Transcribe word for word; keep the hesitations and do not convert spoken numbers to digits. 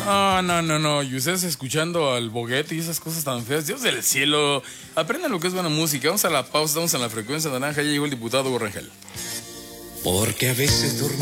No, no, no, no. Y ustedes escuchando al Boguete y esas cosas tan feas. Dios del cielo. Aprendan lo que es buena música. Vamos a la pausa, estamos en la frecuencia naranja. Ya llegó el diputado Borrangel. Porque a veces dormir